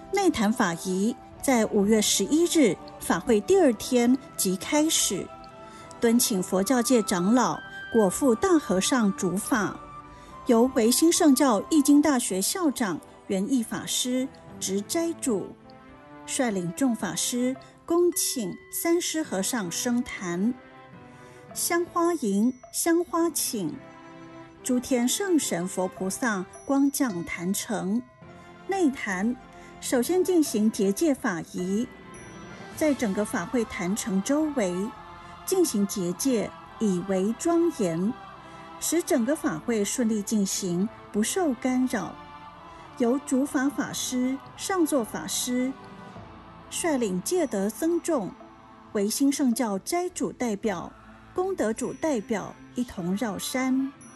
内坛法仪在5月11日法会第2天即开始，敦请佛教界长老果腹大和尚主法，由维新圣教义经大学校长圆义法师执斋主，率领众法师恭请三师和尚升坛，香花迎、香花请，诸天圣神佛菩萨光降坛城。内坛首先进行结界法仪，在整个法会坛城周围进行结界，以为庄严，使整个法会顺利进行，不受干扰。由主法法师、上座法师率领戒德僧众、维新圣教斋主代表、功德主代表一同绕山。